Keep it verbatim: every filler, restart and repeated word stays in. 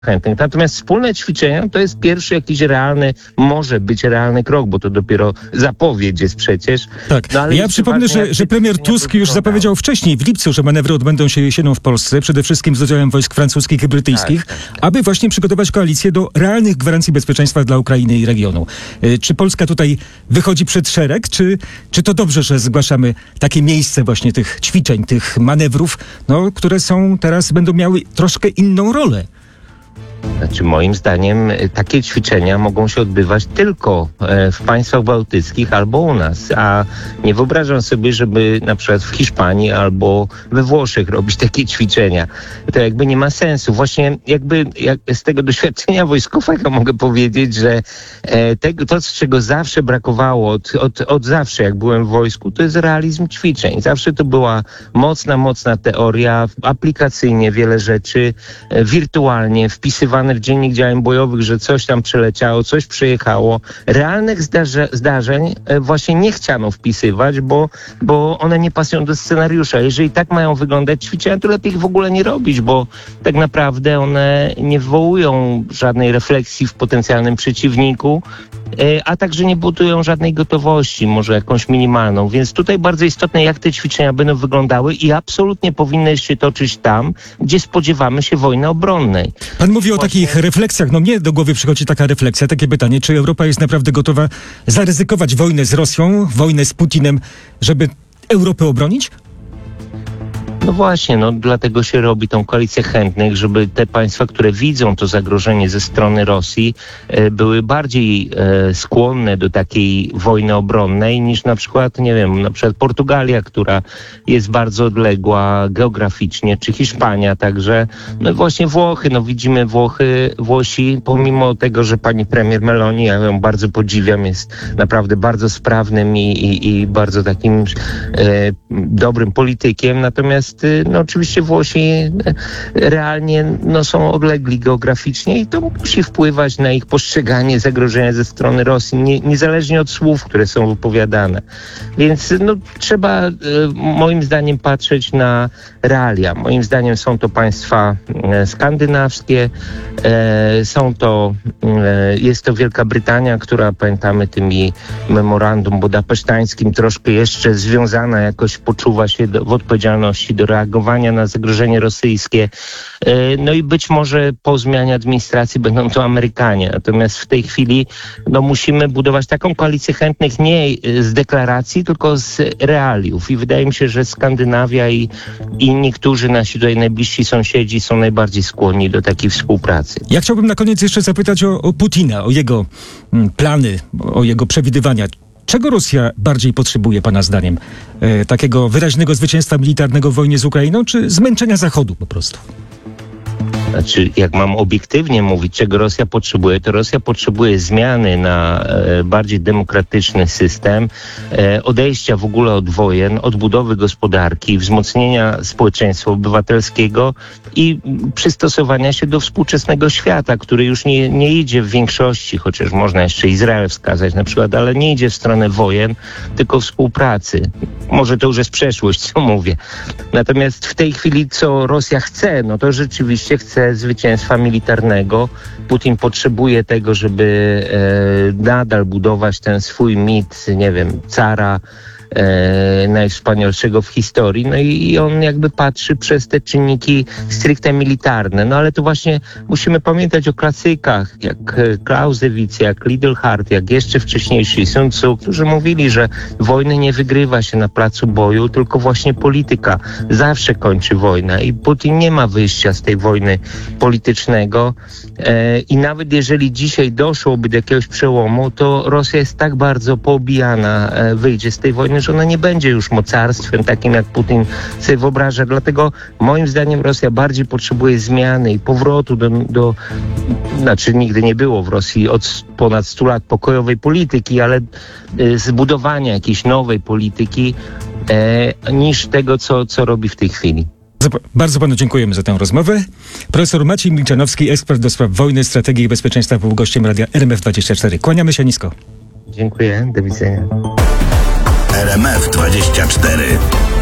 chętnych. Natomiast wspólne ćwiczenia to jest pierwszy jakiś realny, może być realny krok, bo to dopiero zapowiedź jest przecież. Tak. No, ja przypomnę, że, że premier Tusk już zapowiedział wcześniej, w lipcu, że manewry odbędą się jesienią w Polsce, przede wszystkim z udziałem wojsk francuskich i brytyjskich, tak, tak, tak. aby właśnie przygotować koalicję do realnych gwarancji bezpieczeństwa dla Ukrainy i regionu. Czy Polska tutaj wychodzi przed szereg, czy, czy to dobrze, że zgłaszamy takie miejsce właśnie tych ćwiczeń, tych manewrów, no, które są teraz, będą miały troszkę inną rolę? Znaczy, moim zdaniem takie ćwiczenia mogą się odbywać tylko w państwach bałtyckich albo u nas, a nie wyobrażam sobie, żeby na przykład w Hiszpanii albo we Włoszech robić takie ćwiczenia. To jakby nie ma sensu. Właśnie jakby jak z tego doświadczenia wojskowego mogę powiedzieć, że tego, to, z czego zawsze brakowało, od, od, od zawsze jak byłem w wojsku, to jest realizm ćwiczeń. Zawsze to była mocna, mocna teoria, aplikacyjnie wiele rzeczy, wirtualnie wpisywane w dziennik działań bojowych, że coś tam przeleciało, coś przyjechało. Realnych zdarze, zdarzeń właśnie nie chciano wpisywać, bo, bo one nie pasują do scenariusza. Jeżeli tak mają wyglądać ćwiczenia, to lepiej ich w ogóle nie robić, bo tak naprawdę one nie wywołują żadnej refleksji w potencjalnym przeciwniku, a także nie budują żadnej gotowości, może jakąś minimalną. Więc tutaj bardzo istotne, jak te ćwiczenia będą wyglądały i absolutnie powinny się toczyć tam, gdzie spodziewamy się wojny obronnej. Pan mówi o takich refleksjach. No mnie do głowy przychodzi taka refleksja, takie pytanie, czy Europa jest naprawdę gotowa zaryzykować wojnę z Rosją, wojnę z Putinem, żeby Europę obronić? No właśnie, no dlatego się robi tą koalicję chętnych, żeby te państwa, które widzą to zagrożenie ze strony Rosji, e, były bardziej e, skłonne do takiej wojny obronnej niż na przykład, nie wiem, na przykład Portugalia, która jest bardzo odległa geograficznie, czy Hiszpania, także no właśnie Włochy, no widzimy Włochy, Włosi, pomimo tego, że pani premier Meloni, ja ją bardzo podziwiam, jest naprawdę bardzo sprawnym i, i, i bardzo takim e, dobrym politykiem, natomiast no oczywiście Włosi realnie no, są odlegli geograficznie i to musi wpływać na ich postrzeganie zagrożenia ze strony Rosji, nie, niezależnie od słów, które są wypowiadane. Więc no, trzeba e, moim zdaniem patrzeć na realia. Moim zdaniem są to państwa e, skandynawskie, e, są to, e, jest to Wielka Brytania, która pamiętamy tymi memorandum budapesztańskim troszkę jeszcze związana jakoś poczuwa się do, w odpowiedzialności do reagowania na zagrożenie rosyjskie. No i być może po zmianie administracji będą to Amerykanie. Natomiast w tej chwili no, musimy budować taką koalicję chętnych nie z deklaracji, tylko z realiów. I wydaje mi się, że Skandynawia i, i niektórzy nasi tutaj najbliżsi sąsiedzi są najbardziej skłonni do takiej współpracy. Ja chciałbym na koniec jeszcze zapytać o, o Putina, o jego mm, plany, o jego przewidywania. Czego Rosja bardziej potrzebuje, pana zdaniem? E, takiego wyraźnego zwycięstwa militarnego w wojnie z Ukrainą, czy zmęczenia Zachodu po prostu? Znaczy, jak mam obiektywnie mówić, czego Rosja potrzebuje, to Rosja potrzebuje zmiany na e, bardziej demokratyczny system, e, odejścia w ogóle od wojen, odbudowy gospodarki, wzmocnienia społeczeństwa obywatelskiego i przystosowania się do współczesnego świata, który już nie, nie idzie w większości, chociaż można jeszcze Izrael wskazać na przykład, ale nie idzie w stronę wojen, tylko współpracy. Może to już jest przeszłość, co mówię. Natomiast w tej chwili, co Rosja chce, no to rzeczywiście chce zwycięstwa militarnego. Putin potrzebuje tego, żeby e, nadal budować ten swój mit, nie wiem, cara e, najwspanialszego w historii. No i, i on jakby patrzy przez te czynniki stricte militarne. No ale to właśnie musimy pamiętać o klasykach, jak Clausewitz, jak Lidlhart, jak jeszcze wcześniejsi Sun Tzu, którzy mówili, że wojny nie wygrywa się na placu boju, tylko właśnie polityka zawsze kończy wojnę i Putin nie ma wyjścia z tej wojny politycznego e, i nawet jeżeli dzisiaj doszłoby do jakiegoś przełomu, to Rosja jest tak bardzo poobijana, e, wyjdzie z tej wojny, że ona nie będzie już mocarstwem takim, jak Putin sobie wyobraża. Dlatego moim zdaniem Rosja bardziej potrzebuje zmiany i powrotu do, do znaczy nigdy nie było w Rosji od ponad stu lat pokojowej polityki, ale e, zbudowania jakiejś nowej polityki e, niż tego, co, co robi w tej chwili. Bardzo panu dziękujemy za tę rozmowę. Profesor Maciej Milczanowski, ekspert do spraw wojny, strategii i bezpieczeństwa, był gościem Radia R M F dwadzieścia cztery. Kłaniamy się nisko. Dziękuję, do widzenia. R M F dwadzieścia cztery.